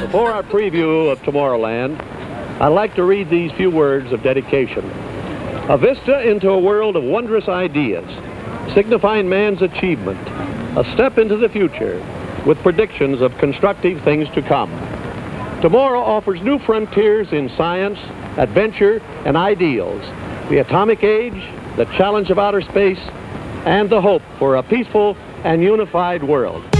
Before our preview of Tomorrowland, I'd like to read these few words of dedication. A vista into a world of wondrous ideas, signifying man's achievement, a step into the future with predictions of constructive things to come. Tomorrow offers new frontiers in science, adventure, and ideals, the atomic age, the challenge of outer space, and the hope for a peaceful and unified world.